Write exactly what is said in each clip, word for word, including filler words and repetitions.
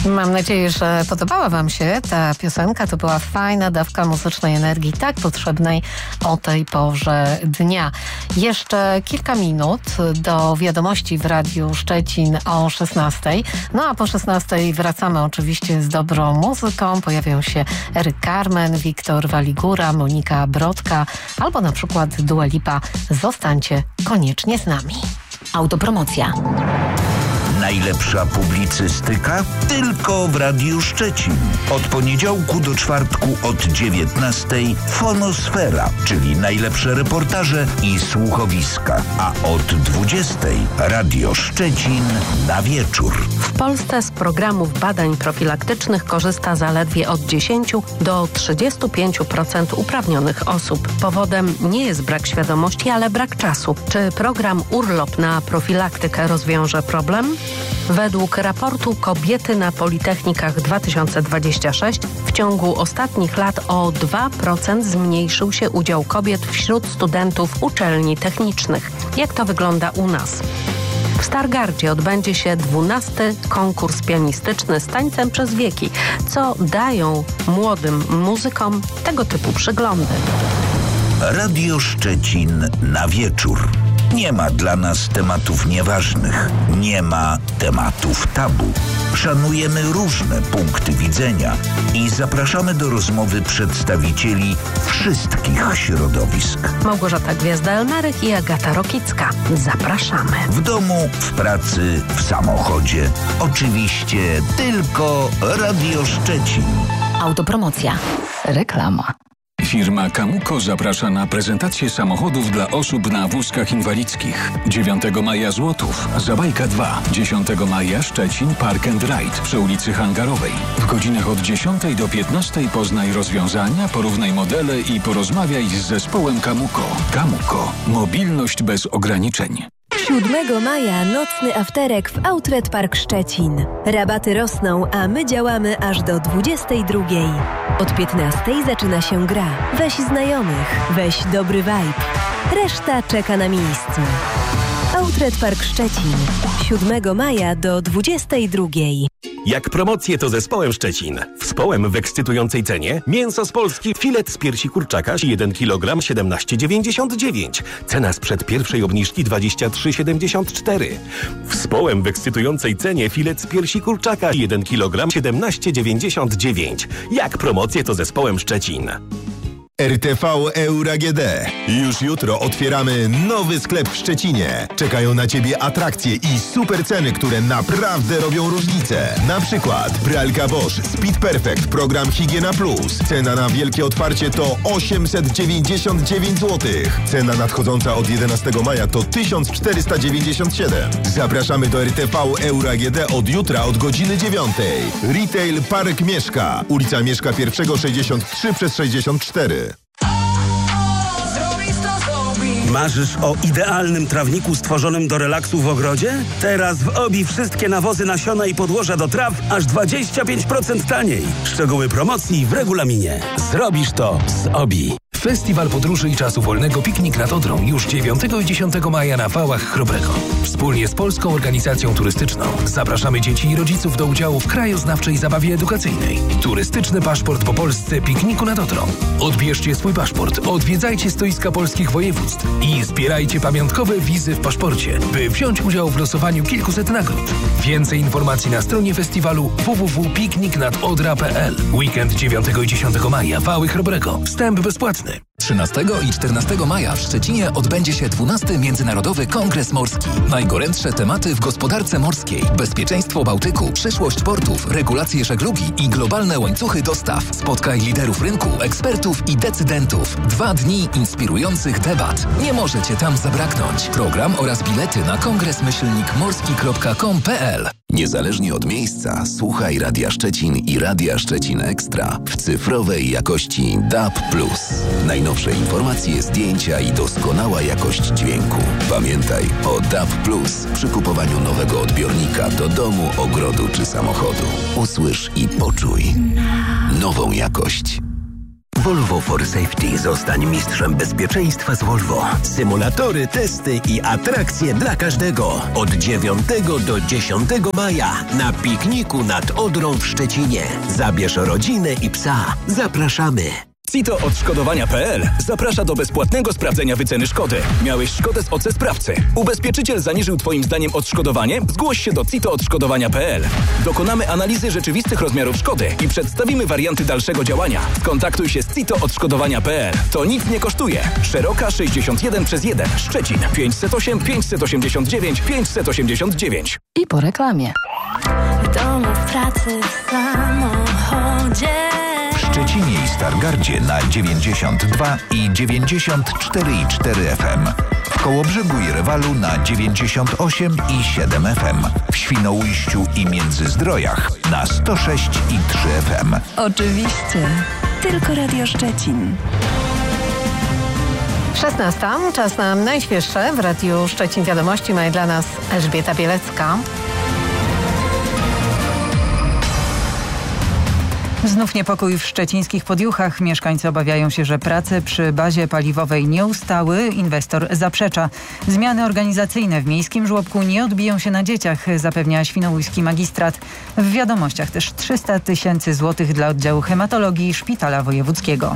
Mam nadzieję, że podobała Wam się ta piosenka. To była fajna dawka muzycznej energii, tak potrzebnej o tej porze dnia. Jeszcze kilka minut do wiadomości w Radiu Szczecin o szesnastej. No a po szesnastej wracamy oczywiście z dobrą muzyką. Pojawią się Eryk Carmen, Wiktor Waligura, Monika Brodka albo na przykład Dua Lipa. Zostańcie koniecznie z nami. Autopromocja. Najlepsza publicystyka tylko w Radiu Szczecin. Od poniedziałku do czwartku od dziewiętnastej Fonosfera, czyli najlepsze reportaże i słuchowiska. A od dwudziestej Radio Szczecin na wieczór. W Polsce z programów badań profilaktycznych korzysta zaledwie od dziesięć do trzydziestu pięciu procent uprawnionych osób. Powodem nie jest brak świadomości, ale brak czasu. Czy program Urlop na profilaktykę rozwiąże problem? Według raportu Kobiety na Politechnikach dwa tysiące dwudziesty szósty w ciągu ostatnich lat o dwa procent zmniejszył się udział kobiet wśród studentów uczelni technicznych. Jak to wygląda u nas? W Stargardzie odbędzie się dwunasty konkurs pianistyczny z tańcem przez wieki, co dają młodym muzykom tego typu przyglądy. Radio Szczecin na wieczór. Nie ma dla nas tematów nieważnych, nie ma tematów tabu. Szanujemy różne punkty widzenia i zapraszamy do rozmowy przedstawicieli wszystkich środowisk. Małgorzata Gwiazda-Elmerych i Agata Rokicka. Zapraszamy. W domu, w pracy, w samochodzie. Oczywiście tylko Radio Szczecin. Autopromocja. Reklama. Firma Camuco zaprasza na prezentację samochodów dla osób na wózkach inwalidzkich. dziewiątego maja Złotów, Zabajka dwa. dziesiątego maja Szczecin Park and Ride przy ulicy Hangarowej. W godzinach od dziesiątej do piętnastej poznaj rozwiązania, porównaj modele i porozmawiaj z zespołem Camuco. Camuco. Mobilność bez ograniczeń. siódmego maja nocny afterek w Outlet Park Szczecin. Rabaty rosną, a my działamy aż do dwudziestej drugiej. Od piętnastej zaczyna się gra. Weź znajomych, weź dobry vibe. Reszta czeka na miejscu. Outlet Park Szczecin. siódmego maja do dwudziestej drugiej. Jak promocje to zespołem Szczecin. Wspołem w ekscytującej cenie mięso z Polski, filet z piersi kurczaka jeden kilogram siedemnaście dziewięćdziesiąt dziewięć. Cena sprzed pierwszej obniżki dwadzieścia trzy siedemdziesiąt cztery. Wspołem w ekscytującej cenie filet z piersi kurczaka jeden kilogram siedemnaście dziewięćdziesiąt dziewięć. Jak promocje to zespołem Szczecin. R T V Euro A G D. Już jutro otwieramy nowy sklep w Szczecinie. Czekają na Ciebie atrakcje i super ceny, które naprawdę robią różnicę. Na przykład pralka Bosch Speed Perfect, program Higiena Plus. Cena na wielkie otwarcie to osiemset dziewięćdziesiąt dziewięć złotych. Cena nadchodząca od jedenastego maja to tysiąc czterysta dziewięćdziesiąt siedem. Zapraszamy do R T V Euro A G D od jutra od godziny dziewiątej. Retail Park Mieszka. Ulica Mieszka pierwszego sześćdziesiąt trzy przez sześćdziesiąt cztery. Marzysz o idealnym trawniku stworzonym do relaksu w ogrodzie? Teraz w Obi wszystkie nawozy, nasiona i podłoża do traw aż dwadzieścia pięć procent taniej. Szczegóły promocji w regulaminie. Zrobisz to z Obi. Festiwal Podróży i Czasu Wolnego Piknik nad Odrą już dziewiątego i dziesiątego maja na Wałach Chrobrego. Wspólnie z Polską Organizacją Turystyczną zapraszamy dzieci i rodziców do udziału w krajoznawczej zabawie edukacyjnej. Turystyczny paszport po Polsce Pikniku nad Odrą. Odbierzcie swój paszport, odwiedzajcie stoiska polskich województw i zbierajcie pamiątkowe wizy w paszporcie, by wziąć udział w losowaniu kilkuset nagród. Więcej informacji na stronie festiwalu w w w kropka piknik nad odra kropka p l. Weekend dziewiątego i dziesiątego maja Wały Chrobrego. Wstęp bezpłatny. trzynastego i czternastego maja w Szczecinie odbędzie się dwunasty Międzynarodowy Kongres Morski. Najgorętsze tematy w gospodarce morskiej. Bezpieczeństwo Bałtyku, przyszłość portów, regulacje żeglugi i globalne łańcuchy dostaw. Spotkaj liderów rynku, ekspertów i decydentów. Dwa dni inspirujących debat. Nie możecie tam zabraknąć. Program oraz bilety na kongres myślnik morski kropka com kropka p l. Niezależnie od miejsca, słuchaj Radia Szczecin i Radia Szczecin Ekstra w cyfrowej jakości D A B plus. Najnowsze informacje, zdjęcia i doskonała jakość dźwięku. Pamiętaj o D A B plus przy kupowaniu nowego odbiornika do domu, ogrodu czy samochodu. Usłysz i poczuj nową jakość. Volvo for Safety. Zostań mistrzem bezpieczeństwa z Volvo. Symulatory, testy i atrakcje dla każdego. Od dziewiątego do dziesiątego maja na pikniku nad Odrą w Szczecinie. Zabierz rodzinę i psa. Zapraszamy. Cito Odszkodowania kropka p l zaprasza do bezpłatnego sprawdzenia wyceny szkody. Miałeś szkodę z O C sprawcy. Ubezpieczyciel zaniżył Twoim zdaniem odszkodowanie? Zgłoś się do Cito Odszkodowania kropka p l. Dokonamy analizy rzeczywistych rozmiarów szkody i przedstawimy warianty dalszego działania. Skontaktuj się z Cito Odszkodowania kropka p l. To nic nie kosztuje. Szeroka sześćdziesiąt jeden przez jeden. Szczecin pięćset osiem pięćset osiemdziesiąt dziewięć pięćset osiemdziesiąt dziewięć. I po reklamie. W domu, w pracy, w samochodzie. W Szczecinie i Stargardzie na dziewięćdziesiąt dwa i dziewięćdziesiąt cztery i cztery F M. W Kołobrzegu i Rewalu na dziewięćdziesiąt osiem i siedem F M. W Świnoujściu i Międzyzdrojach na sto sześć i trzy F M. Oczywiście. Tylko Radio Szczecin. szesnasta. Czas na najświeższe w Radiu Szczecin Wiadomości. Ma je dla nas Elżbieta Bielecka. Znów niepokój w szczecińskich Podjuchach. Mieszkańcy obawiają się, że prace przy bazie paliwowej nie ustały. Inwestor zaprzecza. Zmiany organizacyjne w miejskim żłobku nie odbiją się na dzieciach, zapewnia świnoujski magistrat. W wiadomościach też trzysta tysięcy złotych dla oddziału hematologii Szpitala Wojewódzkiego.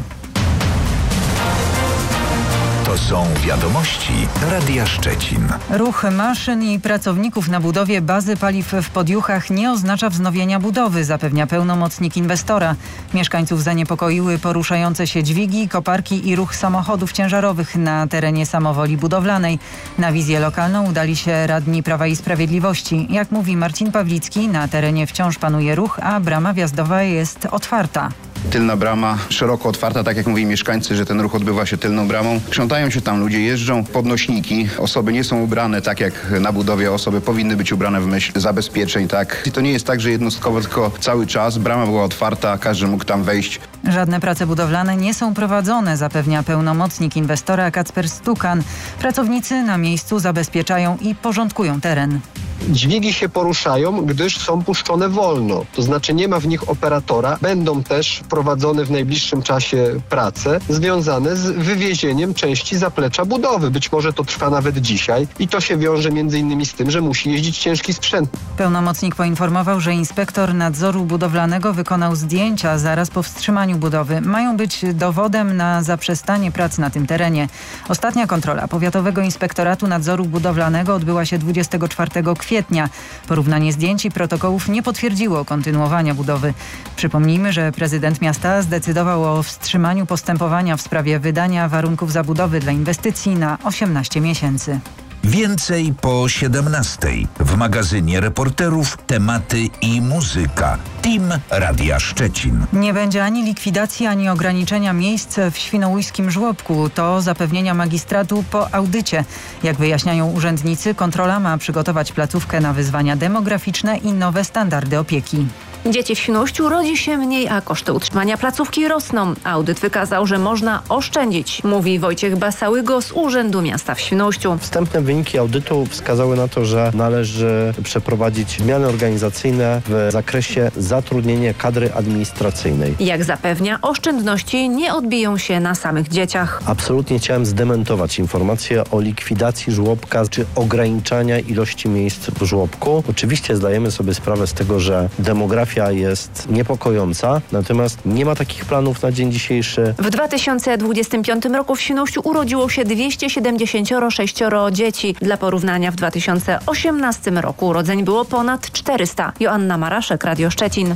To są wiadomości Radia Szczecin. Ruch maszyn i pracowników na budowie bazy paliw w Podjuchach nie oznacza wznowienia budowy, zapewnia pełnomocnik inwestora. Mieszkańców zaniepokoiły poruszające się dźwigi, koparki i ruch samochodów ciężarowych na terenie samowoli budowlanej. Na wizję lokalną udali się radni Prawa i Sprawiedliwości. Jak mówi Marcin Pawlicki, na terenie wciąż panuje ruch, a brama wjazdowa jest otwarta. Tylna brama szeroko otwarta, tak jak mówili mieszkańcy, że ten ruch odbywa się tylną bramą. Krzątają się tam ludzie, jeżdżą podnośniki. Osoby nie są ubrane tak jak na budowie. Osoby powinny być ubrane w myśl zabezpieczeń, tak. I to nie jest tak, że jednostkowo, tylko cały czas. Brama była otwarta, każdy mógł tam wejść. Żadne prace budowlane nie są prowadzone, zapewnia pełnomocnik inwestora Kacper Stukan. Pracownicy na miejscu zabezpieczają i porządkują teren. Dźwigi się poruszają, gdyż są puszczone wolno. To znaczy nie ma w nich operatora. Będą też prowadzone w najbliższym czasie prace związane z wywiezieniem części zaplecza budowy. Być może to trwa nawet dzisiaj i to się wiąże między innymi z tym, że musi jeździć ciężki sprzęt. Pełnomocnik poinformował, że inspektor nadzoru budowlanego wykonał zdjęcia zaraz po wstrzymaniu budowy. Mają być dowodem na zaprzestanie prac na tym terenie. Ostatnia kontrola Powiatowego Inspektoratu Nadzoru Budowlanego odbyła się dwudziestego czwartego kwietnia. Porównanie zdjęć i protokołów nie potwierdziło kontynuowania budowy. Przypomnijmy, że prezydent miasta zdecydował o wstrzymaniu postępowania w sprawie wydania warunków zabudowy dla inwestycji na osiemnaście miesięcy. Więcej po siedemnastej. W magazynie reporterów tematy i muzyka. Team Radia Szczecin. Nie będzie ani likwidacji, ani ograniczenia miejsc w świnoujskim żłobku. To zapewnienia magistratu po audycie. Jak wyjaśniają urzędnicy, kontrola ma przygotować placówkę na wyzwania demograficzne i nowe standardy opieki. Dzieci w Świnoujściu rodzi się mniej, a koszty utrzymania placówki rosną. Audyt wykazał, że można oszczędzić, mówi Wojciech Basałygo z Urzędu Miasta w Świnoujściu. Wstępne wyniki audytu wskazały na to, że należy przeprowadzić zmiany organizacyjne w zakresie zatrudnienia kadry administracyjnej. Jak zapewnia, oszczędności nie odbiją się na samych dzieciach. Absolutnie chciałem zdementować informację o likwidacji żłobka czy ograniczania ilości miejsc w żłobku. Oczywiście zdajemy sobie sprawę z tego, że demografia jest niepokojąca, natomiast nie ma takich planów na dzień dzisiejszy. W dwa tysiące dwudziestym piątym roku w Świnoujściu urodziło się dwieście siedemdziesiąt sześć dzieci. Dla porównania w dwa tysiące osiemnastym roku urodzeń było ponad czterysta. Joanna Maraszek, Radio Szczecin.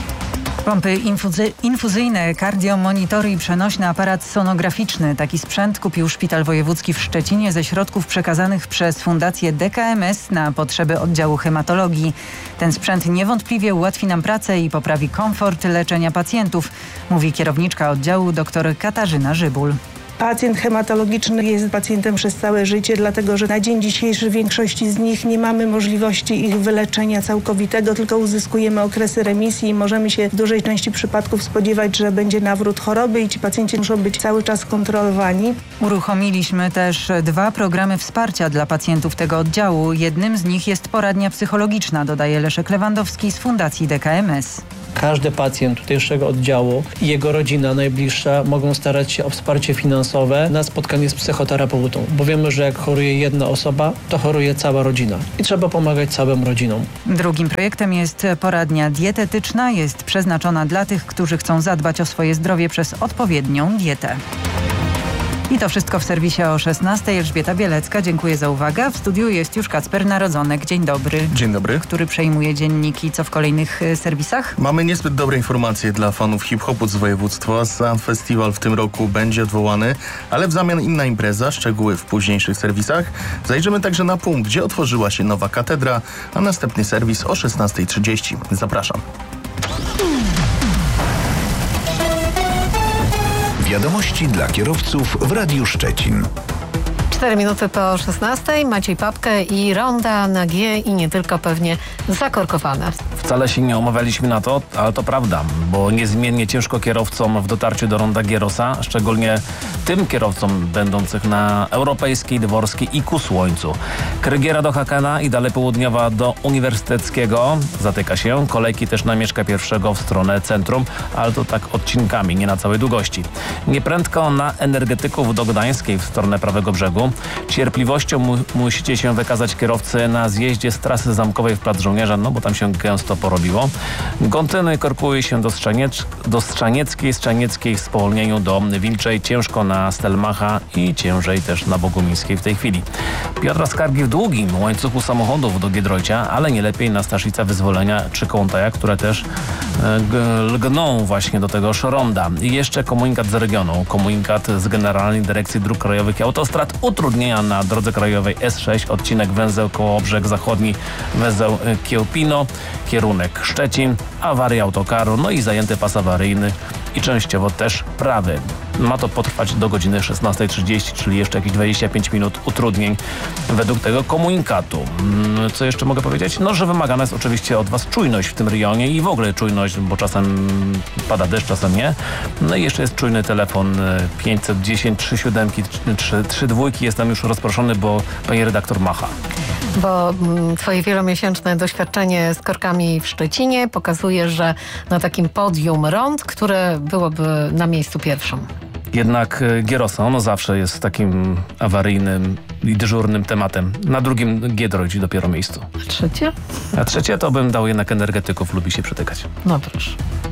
Pompy infuzy- infuzyjne, kardiomonitory i przenośny aparat sonograficzny. Taki sprzęt kupił Szpital Wojewódzki w Szczecinie ze środków przekazanych przez Fundację D K M S na potrzeby oddziału hematologii. Ten sprzęt niewątpliwie ułatwi nam pracę i poprawi komfort leczenia pacjentów, mówi kierowniczka oddziału dr Katarzyna Żybul. Pacjent hematologiczny jest pacjentem przez całe życie, dlatego że na dzień dzisiejszy w większości z nich nie mamy możliwości ich wyleczenia całkowitego, tylko uzyskujemy okresy remisji i możemy się w dużej części przypadków spodziewać, że będzie nawrót choroby i ci pacjenci muszą być cały czas kontrolowani. Uruchomiliśmy też dwa programy wsparcia dla pacjentów tego oddziału. Jednym z nich jest poradnia psychologiczna, dodaje Leszek Lewandowski z Fundacji D K M S. Każdy pacjent tutejszego oddziału i jego rodzina najbliższa mogą starać się o wsparcie finansowe na spotkanie z psychoterapeutą, bo wiemy, że jak choruje jedna osoba, to choruje cała rodzina i trzeba pomagać całym rodzinom. Drugim projektem jest poradnia dietetyczna. Jest przeznaczona dla tych, którzy chcą zadbać o swoje zdrowie przez odpowiednią dietę. I to wszystko w serwisie o szesnastej. Elżbieta Bielecka, dziękuję za uwagę. W studiu jest już Kacper Narodzonek. Dzień dobry. Dzień dobry. Który przejmuje dzienniki. Co w kolejnych y, serwisach? Mamy niezbyt dobre informacje dla fanów hip-hopu z województwa. Sam festiwal w tym roku będzie odwołany, ale w zamian inna impreza. Szczegóły w późniejszych serwisach. Zajrzymy także na punkt, gdzie otworzyła się nowa katedra, a następny serwis o szesnastej trzydzieści. Zapraszam. Wiadomości dla kierowców w Radiu Szczecin. Cztery minuty po szesnastej. Maciej Papkę i ronda na G i nie tylko pewnie zakorkowane. Wcale się nie umawialiśmy na to, ale to prawda, bo niezmiennie ciężko kierowcom w dotarciu do ronda Gierosa, szczególnie tym kierowcom będących na Europejskiej, Dworskiej i ku Słońcu. Krygiera do Hakena i dalej południowa do Uniwersyteckiego zatyka się. Kolejki też na Mieszka Pierwszego w stronę centrum, ale to tak odcinkami, nie na całej długości. Nieprędko na Energetyków do Gdańskiej w stronę prawego brzegu. Cierpliwością mu musicie się wykazać kierowcy na zjeździe z trasy zamkowej w Plac Żołnierza, no bo tam się gęsto porobiło. Gontyny korkuje się do, Strzaniec do Strzanieckiej, Strzanieckiej w spowolnieniu do Wilczej, ciężko na Stelmacha i ciężej też na Bogumińskiej w tej chwili. Piotra Skargi w długim łańcuchu samochodów do Giedroycia, ale nie lepiej na Staszica Wyzwolenia czy Kołątaja, które też e, lgną właśnie do tego ronda. I jeszcze komunikat z regionu. Komunikat z Generalnej Dyrekcji Dróg Krajowych i Autostrad. Utrudnienia na drodze krajowej S sześć, odcinek węzeł Kołobrzeg Zachodni, węzeł Kiełpino, kierunek Szczecin, awaria autokaru, no i zajęty pas awaryjny i częściowo też prawy. Ma to potrwać do godziny szesnastej trzydzieści, czyli jeszcze jakieś dwadzieścia pięć minut utrudnień według tego komunikatu. Co jeszcze mogę powiedzieć? No, że wymagana jest oczywiście od Was czujność w tym rejonie i w ogóle czujność, bo czasem pada deszcz, czasem nie. No i jeszcze jest czujny telefon pięćset dziesięć trzy siódemki, trzy dwójki. Jestem już rozproszony, bo pani redaktor macha. Bo m, twoje wielomiesięczne doświadczenie z korkami w Szczecinie pokazuje, że na takim podium rond, które byłoby na miejscu pierwszym. Jednak Gierosa, ono zawsze jest takim awaryjnym i dyżurnym tematem. Na drugim Giedroyć dopiero miejscu. A trzecie? A trzecie to bym dał jednak Energetyków, lubi się przytykać. No proszę.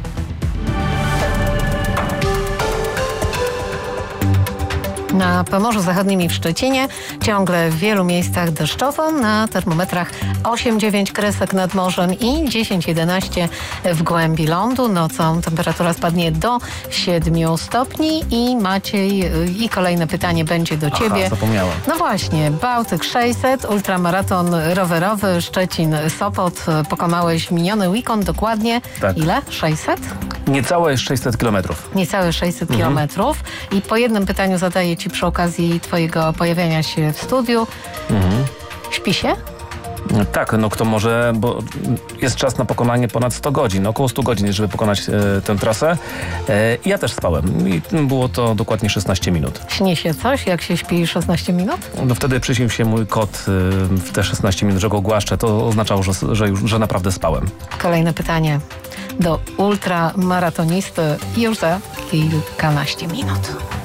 Na Pomorzu Zachodnim i w Szczecinie ciągle w wielu miejscach deszczowo, na termometrach osiem dziewięć kresek nad morzem i dziesięć jedenaście w głębi lądu. Nocą temperatura spadnie do siedmiu stopni i Maciej, i kolejne pytanie będzie do ciebie. Aha, zapomniałem. No właśnie, Bałtyk sześćset, ultramaraton rowerowy Szczecin-Sopot pokonałeś miniony weekend, dokładnie tak. Ile? sześćset? Niecałe sześćset kilometrów. Niecałe sześćset mhm. kilometrów. I po jednym pytaniu zadaję Ci przy okazji twojego pojawiania się w studiu. Mhm. Śpi się? Tak, no kto może, bo jest czas na pokonanie ponad sto godzin, około stu godzin, żeby pokonać e, tę trasę. E, ja też spałem i było to dokładnie szesnaście minut. Śni się coś, jak się śpi szesnaście minut? No wtedy przyśnił się mój kot e, w te szesnaście minut, że go głaszczę. To oznaczało, że, że już że naprawdę spałem. Kolejne pytanie do ultramaratonisty już za kilkanaście minut.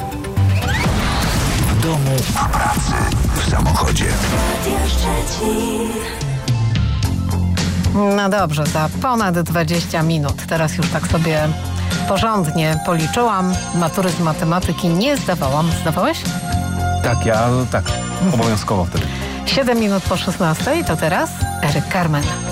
W domu, w pracy, w samochodzie. No dobrze, za ponad dwadzieścia minut. Teraz już tak sobie porządnie policzyłam. Matury z matematyki nie zdawałam. Zdawałeś? Tak, ja tak. Obowiązkowo wtedy. siedem minut po szesnastej, to teraz Eryk Carmen.